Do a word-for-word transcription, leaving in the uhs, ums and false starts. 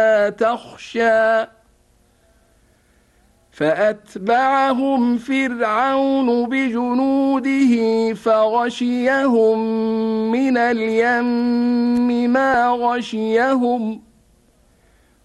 تخشى فأتبعهم فرعون بجنوده فغشيهم من اليم ما غشيهم